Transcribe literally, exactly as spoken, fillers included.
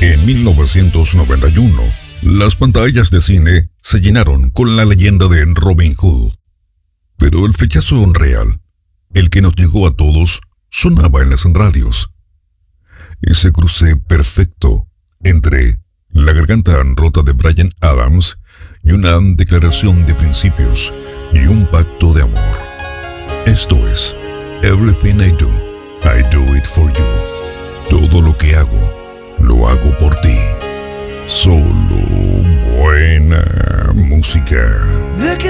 En mil novecientos noventa y uno, las pantallas de cine se llenaron con la leyenda de Robin Hood. Pero el flechazo real, el que nos llegó a todos, sonaba en las radios. Ese cruce perfecto entre la garganta rota de Bryan Adams y una declaración de principios y un pacto de amor. Esto es Everything I Do, I Do It For You. Todo lo que hago, lo hago por ti. Solo buena música. ¿De qué